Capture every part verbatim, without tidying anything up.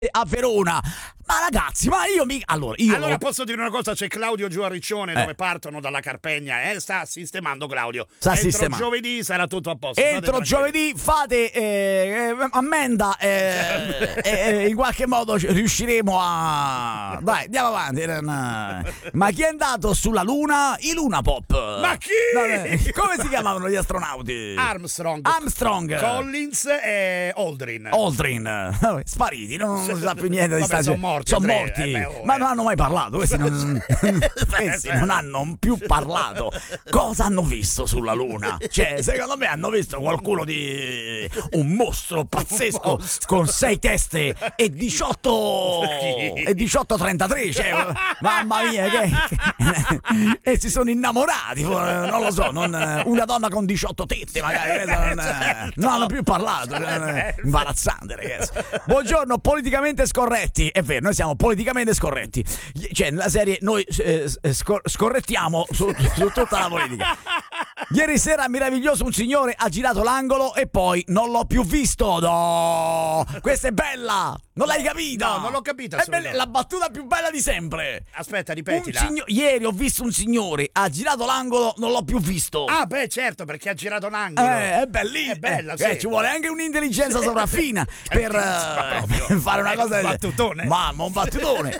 a Verona. Ma ragazzi, ma io mi... Allora, io... allora posso dire una cosa, c'è Claudio giù a Riccione, eh. dove partono dalla Carpegna, eh, sta sistemando Claudio. Sta Entro sistemando. giovedì sarà tutto a posto. Entro giovedì fate eh, ammenda e eh, eh, in qualche modo riusciremo a... Dai, andiamo avanti. Ma chi è andato sulla Luna? I Luna Pop. Ma chi? Vabbè, come si chiamavano gli astronauti? Armstrong, Armstrong, Collins e Aldrin. Aldrin, spariti, non, non si sa più niente di Vabbè, sono morti. Sono tre, morti, eh, beh, oh, ma eh. non hanno mai parlato. Questi non, questi non hanno più parlato. Cosa hanno visto sulla Luna? Cioè, secondo me hanno visto qualcuno di un mostro pazzesco con sei teste e diciotto e diciotto trentatré. Cioè, mamma mia, che, e si sono innamorati. Non lo so, non, una donna con diciotto tette, magari non, non hanno più parlato. Imbarazzante, ragazzi. Buongiorno, politicamente scorretti. È vero, noi siamo politicamente scorretti. Cioè, nella serie noi eh, scor- scorrettiamo su, su tutta la politica. Ieri sera meraviglioso, un signore ha girato l'angolo e poi non l'ho più visto. No, questa è bella. Non l'hai capita? No, non l'ho capita. È bella, la battuta più bella di sempre. Aspetta, ripetila. Signo- ieri ho visto un signore, ha girato l'angolo, non l'ho più visto. Ah, beh, certo, perché ha girato l'angolo. Eh, è bellissimo. È bella, sì. Eh, ci vuole anche un'intelligenza Sì. sopraffina per, uh, per fare una cosa un battutone. Mamma, un battutone.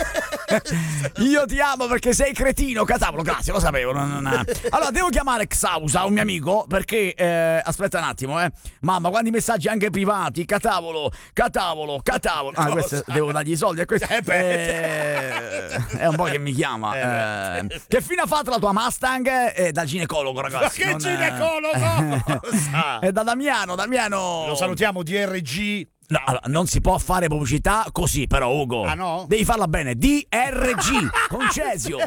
Io ti amo perché sei cretino. Cazavolo, grazie, lo sapevo. Non, non... Allora, devo chiamare Xausa, un mio amico, perché eh, aspetta un attimo, eh. Mamma, quanti messaggi anche privati. Catavolo, catavolo, catavolo. Ah, questo devo dargli i soldi a questo. Eh, eh, è un po' che mi chiama. Eh, che fine ha fatto la tua Mustang? Eh, dal ginecologo, ragazzi. Ma che non, ginecologo? È da Damiano, Damiano. Lo salutiamo, D R G. No, allora, non si può fare pubblicità così, però, Ugo. Ah, no? Devi farla bene. D R G con Cesio.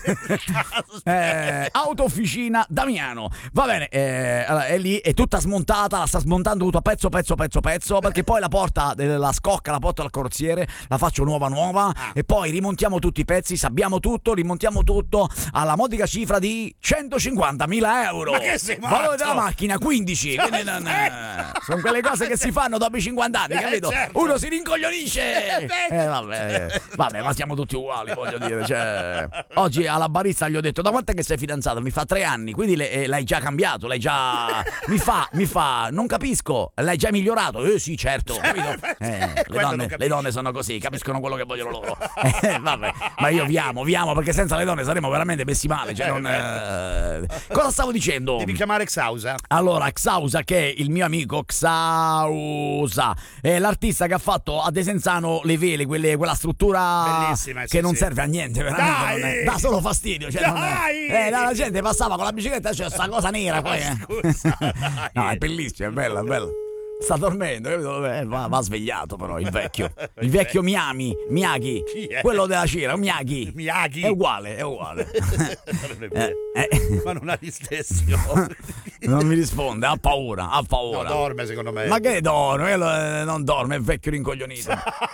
eh, Autofficina Damiano. Va bene, eh, allora, è lì, è tutta smontata, la sta smontando tutto a pezzo, pezzo, pezzo, pezzo, perché poi la porta, la scocca, la porta al carrozziere, la faccio nuova, nuova, ah. e poi rimontiamo tutti i pezzi, sabbiamo tutto, rimontiamo tutto alla modica cifra di centocinquantamila euro. Ma che sei matto? Valore della macchina, quindici. Quindi non, eh, sono quelle cose che si fanno dopo i cinquanta anni. Capito? Eh, certo. Uno si rincoglionisce. Eh, vabbè, eh, vabbè, ma siamo tutti uguali, voglio dire. Cioè, oggi alla barista gli ho detto: da quant'è che sei fidanzato? Mi fa tre anni, quindi le, eh, l'hai già cambiato, l'hai già. Mi fa, mi fa, non capisco, l'hai già migliorato? Eh sì, certo, capito? Eh, le, donne, le donne sono così, capiscono quello che vogliono loro. Eh, vabbè, ma io vi amo, vi amo, perché senza le donne saremmo veramente messi male. Cioè, non, eh... Cosa stavo dicendo? Devi chiamare Xausa. Allora, Xausa, che è il mio amico Xausa, è l'artista che ha fatto a Desenzano le vele, quelle, quella struttura bellissima, che sì, non sì. serve a niente, veramente. Dai! Non è, dà solo fastidio. Cioè, non Dai! è, eh, la gente passava con la bicicletta e c'è questa cosa nera poi. Eh. Scusa, No, è bellissimo, è bella, è bella. Sta dormendo, capito? Eh, va, va svegliato però il vecchio. Il vecchio Miami, Miyagi, Chi è? quello della cera, Miyagi. Miyagi. È uguale, è uguale. eh, eh. Ma non ha gli stessi. Non mi risponde, ha paura, ha paura. No, dorme secondo me. Ma che dorme? Quello, eh, non dorme, è vecchio rincoglionito.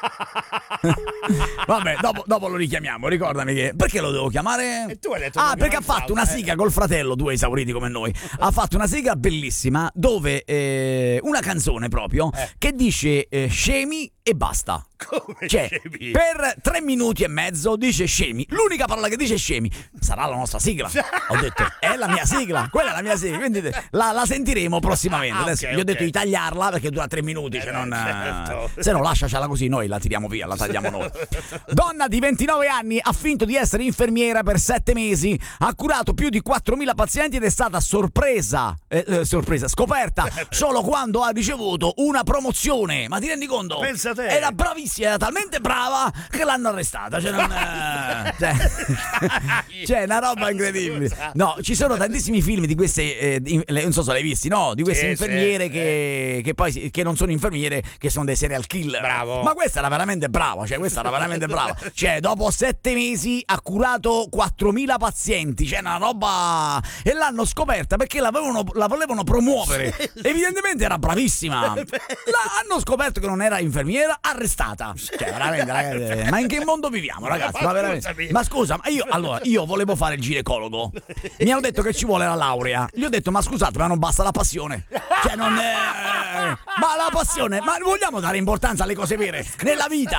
Vabbè, dopo, dopo lo richiamiamo, ricordami che... Perché lo devo chiamare? E tu hai detto Ah, che perché ha non fatto sa, una eh. sigla col fratello, due esauriti come noi. Ha fatto una sigla bellissima dove eh, una canzone proprio Eh. che dice eh, scemi e basta. Come Cioè, scemi? per tre minuti e mezzo dice scemi. L'unica parola che dice scemi sarà la nostra sigla. Ho detto, è la mia sigla. Quella è la mia sigla. Quindi la, la sentiremo prossimamente. Ah, Adesso ok, gli ho detto ok. di tagliarla perché dura tre minuti. Eh, Cioè beh, non, certo. Se no, lasciacela così, noi la tiriamo via, la tagliamo noi. Donna di ventinove anni ha finto di essere infermiera per sette mesi. Ha curato più di quattromila pazienti ed è stata sorpresa, eh, eh, sorpresa, scoperta solo quando ha ricevuto una promozione. Ma ti rendi conto? Pensa te. Era bravissima, era talmente brava che l'hanno arrestata. Cioè, non, eh, cioè, cioè, una roba incredibile. No, ci sono tantissimi film di queste, eh, in- le- non so se l'hai visti, no? Di queste Sì, infermiere sì, che, che poi si- che non sono infermiere, che sono dei serial killer. Bravo. Ma questa era veramente brava, cioè questa era veramente brava. Cioè, dopo sette mesi ha curato quattromila pazienti, cioè una roba. E l'hanno scoperta perché l'avevano, la volevano promuovere. Evidentemente era bravissima. La- hanno scoperto che non era infermiera era arrestata. Cioè, veramente, ragazzi, ma in che mondo viviamo, ragazzi? Ma, veramente. scusami. Ma scusa, ma io allora io volevo fare il ginecologo. Mi hanno detto che ci vuole la laurea. Gli ho detto, ma scusate, ma non basta la passione. Cioè, non è. Ma la passione, ma vogliamo dare importanza alle cose vere nella vita?